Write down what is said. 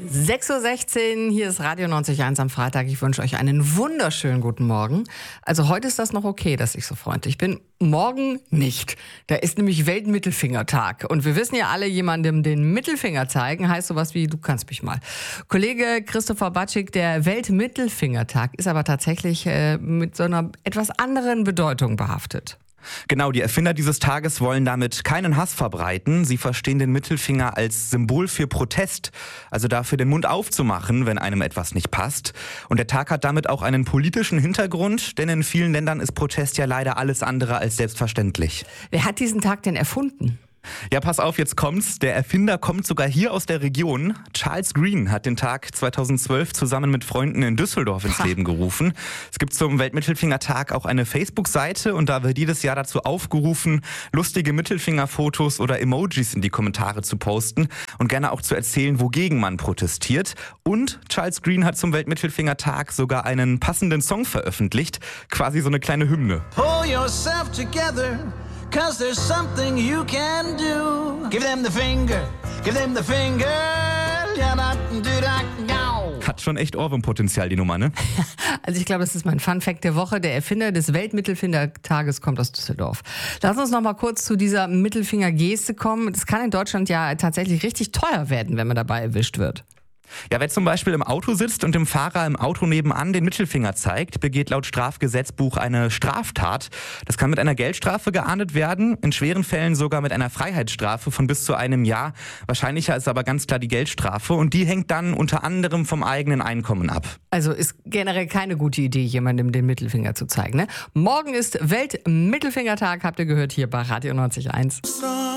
6:16 Uhr, hier ist Radio 90.1 am Freitag. Ich wünsche euch einen wunderschönen guten Morgen. Also heute ist das noch okay, dass ich so freundlich bin. Morgen nicht. Da ist nämlich Weltmittelfingertag. Und wir wissen ja alle, jemandem den Mittelfinger zeigen, heißt sowas wie, du kannst mich mal. Kollege Christopher Batschik, der Weltmittelfingertag ist aber tatsächlich mit so einer etwas anderen Bedeutung behaftet. Genau, die Erfinder dieses Tages wollen damit keinen Hass verbreiten. Sie verstehen den Mittelfinger als Symbol für Protest, also dafür, den Mund aufzumachen, wenn einem etwas nicht passt. Und der Tag hat damit auch einen politischen Hintergrund, denn in vielen Ländern ist Protest ja leider alles andere als selbstverständlich. Wer hat diesen Tag denn erfunden? Ja, pass auf, jetzt kommt's. Der Erfinder kommt sogar hier aus der Region. Charles Green hat den Tag 2012 zusammen mit Freunden in Düsseldorf ins Leben gerufen. Es gibt zum Weltmittelfingertag auch eine Facebook-Seite und da wird jedes Jahr dazu aufgerufen, lustige Mittelfingerfotos oder Emojis in die Kommentare zu posten und gerne auch zu erzählen, wogegen man protestiert. Und Charles Green hat zum Weltmittelfingertag sogar einen passenden Song veröffentlicht, quasi so eine kleine Hymne. Pull yourself together. 'Cause there's something you can do. Give them the finger, give them the finger. Hat schon echt Ohrwurmpotenzial, die Nummer, ne? Also ich glaube, das ist mein Fun-Fact der Woche. Der Erfinder des Weltmittelfingertages kommt aus Düsseldorf. Lass uns noch mal kurz zu dieser Mittelfingergeste kommen. Das kann in Deutschland ja tatsächlich richtig teuer werden, wenn man dabei erwischt wird. Ja, wer zum Beispiel im Auto sitzt und dem Fahrer im Auto nebenan den Mittelfinger zeigt, begeht laut Strafgesetzbuch eine Straftat. Das kann mit einer Geldstrafe geahndet werden, in schweren Fällen sogar mit einer Freiheitsstrafe von bis zu einem Jahr. Wahrscheinlicher ist aber ganz klar die Geldstrafe und die hängt dann unter anderem vom eigenen Einkommen ab. Also ist generell keine gute Idee, jemandem den Mittelfinger zu zeigen, ne? Morgen ist Weltmittelfingertag, habt ihr gehört, hier bei Radio 90.1.